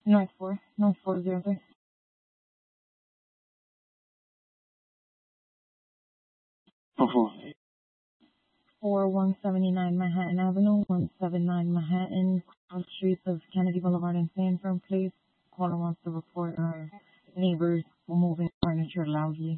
North 403. 4179 Manhattan Avenue, 179 Manhattan, cross streets of Kennedy Boulevard and Sanford, please. Caller wants to report our neighbors moving furniture loudly.